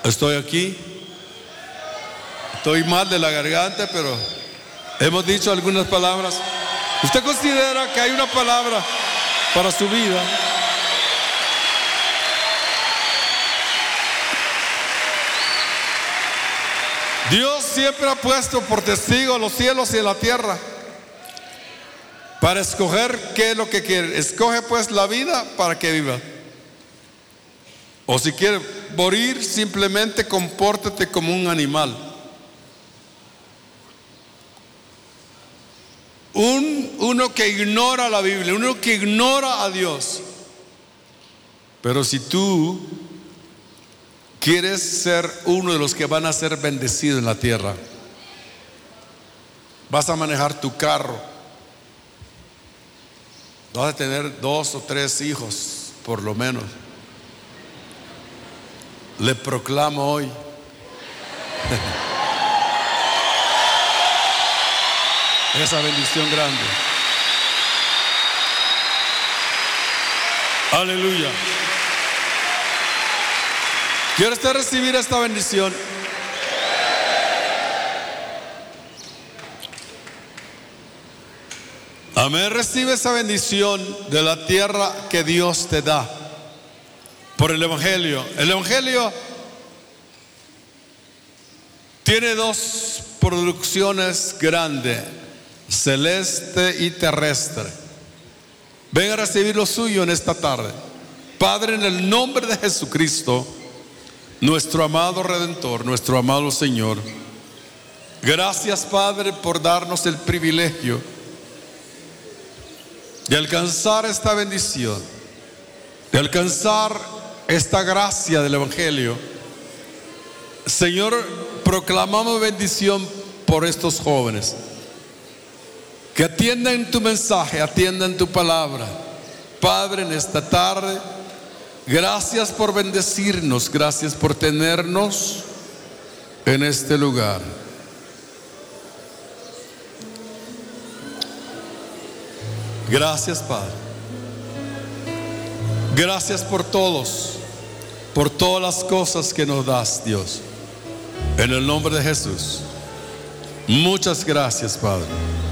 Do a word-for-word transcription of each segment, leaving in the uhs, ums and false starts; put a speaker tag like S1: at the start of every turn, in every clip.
S1: Estoy aquí. Estoy mal de la garganta, pero hemos dicho algunas palabras. ¿Usted considera que hay una palabra para su vida? Dios siempre ha puesto por testigo los cielos y la tierra para escoger qué es lo que quiere. Escoge pues la vida para que viva. O si quiere morir, simplemente compórtate como un animal. Un, uno que ignora la Biblia, uno que ignora a Dios. Pero si tú quieres ser uno de los que van a ser bendecidos en la tierra, vas a manejar tu carro, vas a tener dos o tres hijos, por lo menos. Le proclamo hoy esa bendición grande. Aleluya. ¿Quiere usted recibir esta bendición? Amén. Recibe esa bendición de la tierra que Dios te da por el Evangelio. El Evangelio tiene dos producciones grandes, celeste y terrestre. Ven a recibir lo suyo en esta tarde. Padre, en el nombre de Jesucristo, nuestro amado Redentor, nuestro amado Señor, gracias, Padre, por darnos el privilegio de alcanzar esta bendición, de alcanzar esta gracia del Evangelio. Señor, proclamamos bendición por estos jóvenes que atiendan tu mensaje, atiendan tu palabra. Padre, en esta tarde, gracias por bendecirnos, gracias por tenernos en este lugar. Gracias, Padre. Gracias por todos, por todas las cosas que nos das, Dios. En el nombre de Jesús. Muchas gracias, Padre.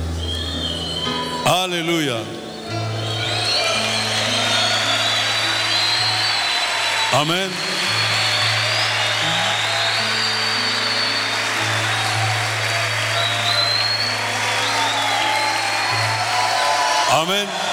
S1: Aleluya. Amén. Amén.